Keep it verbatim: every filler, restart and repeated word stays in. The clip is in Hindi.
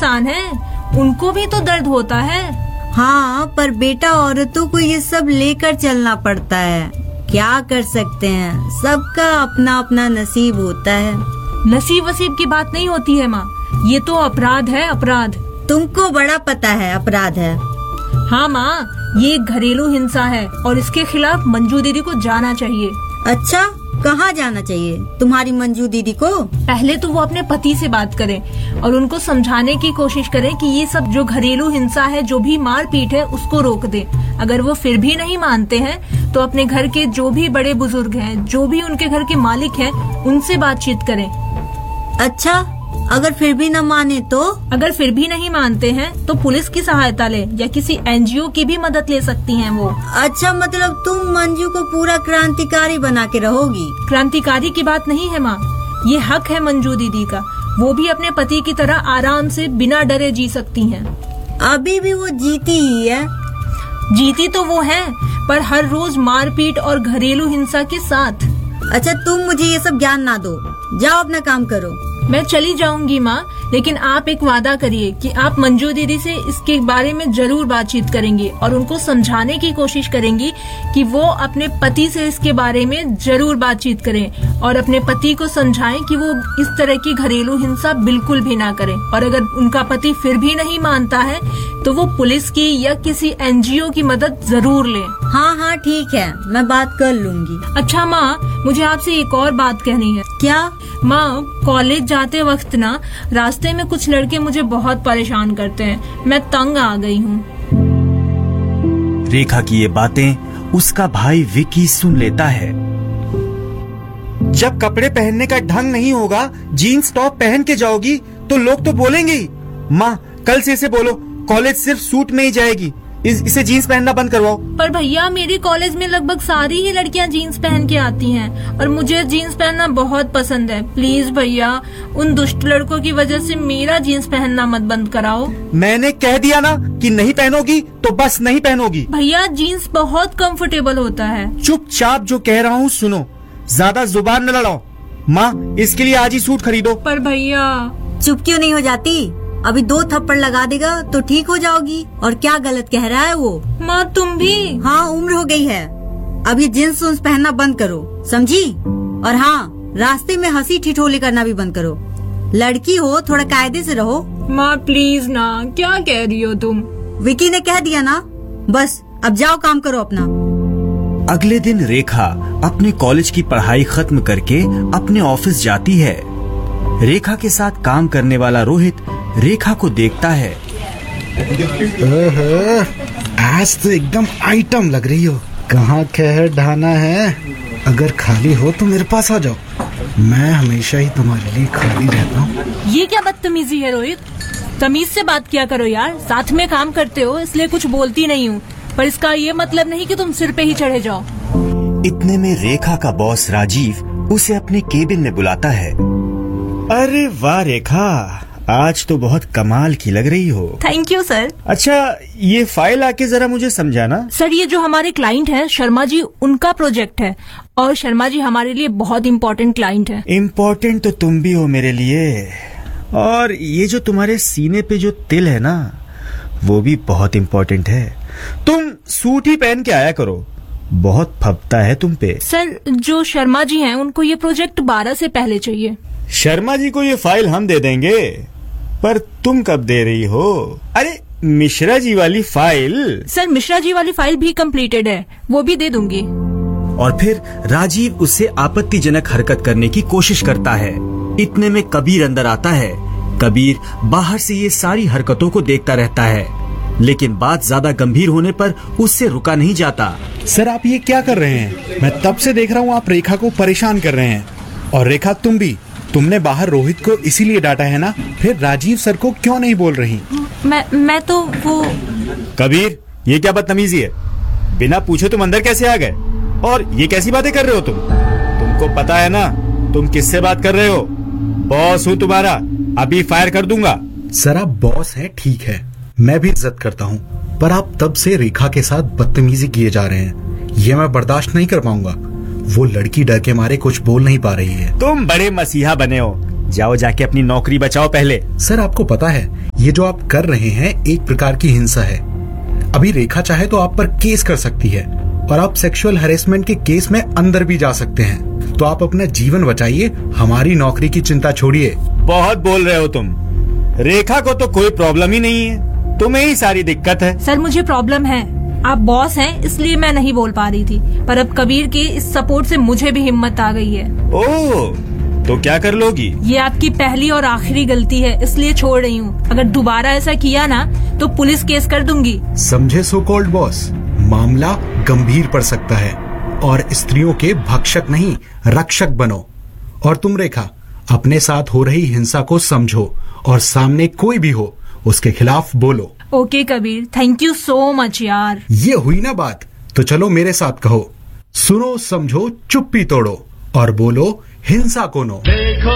इंसान हैं, उनको भी तो दर्द होता है। हाँ, पर बेटा औरतों को ये सब लेकर चलना पड़ता है, क्या कर सकते हैं, सबका अपना अपना नसीब होता है। नसीब वसीब की बात नहीं होती है माँ, ये तो अपराध है, अपराध। तुमको बड़ा पता है अपराध है। हाँ माँ, ये घरेलू हिंसा है और इसके खिलाफ मंजू दीदी को जाना चाहिए। अच्छा, कहाँ जाना चाहिए तुम्हारी मंजू दीदी को? पहले तो वो अपने पति से बात करें और उनको समझाने की कोशिश करें कि ये सब जो घरेलू हिंसा है, जो भी मारपीट है, उसको रोक दें। अगर वो फिर भी नहीं मानते हैं तो अपने घर के जो भी बड़े बुजुर्ग हैं, जो भी उनके घर के मालिक हैं, उनसे बातचीत करें। अच्छा, अगर फिर भी न माने तो? अगर फिर भी नहीं मानते हैं तो पुलिस की सहायता ले या किसी एनजीओ की भी मदद ले सकती हैं वो। अच्छा, मतलब तुम मंजू को पूरा क्रांतिकारी बना के रहोगी? क्रांतिकारी की बात नहीं है माँ, ये हक है मंजू दीदी का। वो भी अपने पति की तरह आराम से बिना डरे जी सकती हैं। अभी भी वो जीती ही है। जीती तो वो है, पर हर रोज मारपीट और घरेलू हिंसा के साथ। अच्छा, तुम मुझे ये सब ज्ञान ना दो, जाओ अपना काम करो। मैं चली जाऊंगी माँ, लेकिन आप एक वादा करिए कि आप मंजू दीदी से इसके बारे में जरूर बातचीत करेंगी और उनको समझाने की कोशिश करेंगी कि वो अपने पति से इसके बारे में जरूर बातचीत करें और अपने पति को समझाएं कि वो इस तरह की घरेलू हिंसा बिल्कुल भी ना करें। और अगर उनका पति फिर भी नहीं मानता है तो वो पुलिस की या किसी एनजीओ की मदद जरूर लें। हाँ हाँ ठीक है, मैं बात कर लूंगी। अच्छा माँ, मुझे आपसे एक और बात कहनी है। क्या? माँ, कॉलेज जाते वक्त ना रास्ते में कुछ लड़के मुझे बहुत परेशान करते हैं, मैं तंग आ गई हूँ। रेखा की ये बातें उसका भाई विकी सुन लेता है। जब कपड़े पहनने का ढंग नहीं होगा, जीन्स टॉप पहन के जाओगी तो लोग तो बोलेंगे ही। माँ, कल से इसे बोलो कॉलेज सिर्फ सूट में ही जाएगी, इस, इसे जीन्स पहनना बंद करवाओ। पर भैया, मेरे कॉलेज में लगभग सारी ही लड़कियां जीन्स पहन के आती हैं और मुझे जीन्स पहनना बहुत पसंद है। प्लीज भैया, उन दुष्ट लड़कों की वजह से मेरा जीन्स पहनना मत बंद कराओ। मैंने कह दिया ना कि नहीं पहनोगी तो बस नहीं पहनोगी। भैया, जीन्स बहुत कंफर्टेबल होता है। चुपचाप जो कह रहा हूँ सुनो, ज्यादा जुबान न लड़ाओ। माँ, इसके लिए आज ही सूट खरीदो। पर भैया। चुप क्यों नहीं हो जाती? अभी दो थप्पड़ लगा देगा तो ठीक हो जाओगी। और क्या गलत कह रहा है वो? माँ, तुम भी? हाँ, उम्र हो गई है, अभी जींस उन्स पहनना बंद करो, समझी? और हाँ, रास्ते में हंसी ठिठोली करना भी बंद करो। लड़की हो, थोड़ा कायदे से रहो। माँ प्लीज ना, क्या कह रही हो तुम? विकी ने कह दिया ना, बस अब जाओ काम करो अपना। अगले दिन रेखा अपने कॉलेज की पढ़ाई खत्म करके अपने ऑफिस जाती है। रेखा के साथ काम करने वाला रोहित रेखा को देखता है। आज तो एकदम आइटम लग रही हो। कहाँ खैर ढाना है? अगर खाली हो तो मेरे पास आ जाओ, मैं हमेशा ही तुम्हारे लिए खाली रहता हूँ। ये क्या बदतमीजी है रोहित? तमीज से बात किया करो यार, साथ में काम करते हो इसलिए कुछ बोलती नहीं हूँ, पर इसका ये मतलब नहीं कि तुम सिर पे ही चढ़े जाओ। इतने में रेखा का बॉस राजीव उसे अपने केबिन में बुलाता है। अरे वाह रेखा, आज तो बहुत कमाल की लग रही हो। Thank you sir. अच्छा, ये फाइल आके जरा मुझे समझाना। सर, ये जो हमारे क्लाइंट हैं शर्मा जी, उनका प्रोजेक्ट है और शर्मा जी हमारे लिए बहुत इम्पोर्टेंट क्लाइंट है। इम्पोर्टेंट तो तुम भी हो मेरे लिए, और ये जो तुम्हारे सीने पे जो तिल है ना, वो भी बहुत इम्पोर्टेंट है। तुम सूट ही पहन के आया करो, बहुत फबता है तुम पे। सर, जो शर्मा जी हैं उनको ये प्रोजेक्ट बारह से पहले चाहिए। शर्मा जी को ये फाइल हम दे देंगे, पर तुम कब दे रही हो? अरे मिश्रा जी वाली फाइल। सर, मिश्रा जी वाली फाइल भी कंप्लीटेड है, वो भी दे दूंगी। और फिर राजीव उससे आपत्तिजनक हरकत करने की कोशिश करता है। इतने में कबीर अंदर आता है। कबीर बाहर से ये सारी हरकतों को देखता रहता है, लेकिन बात ज्यादा गंभीर होने पर उससे रुका नहीं जाता। सर, आप ये क्या कर रहे हैं? मैं तब से देख रहा हूँ आप रेखा को परेशान कर रहे हैं। और रेखा, तुम भी, तुमने बाहर रोहित को इसीलिए डांटा है ना? फिर राजीव सर को क्यों नहीं बोल रही? मैं मैं तो वो। कबीर, ये क्या बदतमीजी है? बिना पूछे तुम अंदर कैसे आ गए? और ये कैसी बातें कर रहे हो तुम? तुमको पता है ना तुम किससे बात कर रहे हो? बॉस हूँ तुम्हारा, अभी फायर कर दूंगा। सर, आप बॉस हैं, ठीक है, मैं भी इज्जत करता हूँ, पर आप तब से रेखा के साथ बदतमीजी किए जा रहे हैं, ये मैं बर्दाश्त नहीं कर पाऊंगा। वो लड़की डर के मारे कुछ बोल नहीं पा रही है। तुम बड़े मसीहा बने हो, जाओ जाके अपनी नौकरी बचाओ पहले। सर आपको पता है ये जो आप कर रहे हैं एक प्रकार की हिंसा है। अभी रेखा चाहे तो आप पर केस कर सकती है और आप सेक्सुअल हैरेसमेंट के केस में अंदर भी जा सकते हैं। तो आप अपना जीवन बचाइए, हमारी नौकरी की चिंता छोड़िए। बहुत बोल रहे हो तुम। रेखा को तो कोई प्रॉब्लम ही नहीं है, तुम्हें ही सारी दिक्कत है। सर मुझे प्रॉब्लम है, आप बॉस हैं इसलिए मैं नहीं बोल पा रही थी, पर अब कबीर के इस सपोर्ट से मुझे भी हिम्मत आ गई है। ओह, तो क्या कर लोगी? ये आपकी पहली और आखिरी गलती है इसलिए छोड़ रही हूँ। अगर दोबारा ऐसा किया ना तो पुलिस केस कर दूंगी। समझे सो कॉल्ड बॉस, मामला गंभीर पड़ सकता है और स्त्रियों के भक्षक नहीं रक्षक बनो। और तुम रेखा अपने साथ हो रही हिंसा को समझो और सामने कोई भी हो उसके खिलाफ बोलो। Okay Kabir, thank you so much यार। ये हुई ना बात, तो चलो मेरे साथ कहो, सुनो समझो चुप्पी तोड़ो और बोलो हिंसा को नो।